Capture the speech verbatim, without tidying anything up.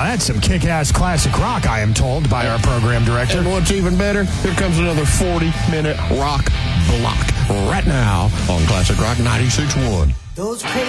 that's some kick-ass classic rock, I am told by our program director. And what's even better, here comes another forty-minute rock block right now on Classic Rock ninety-six point one. Those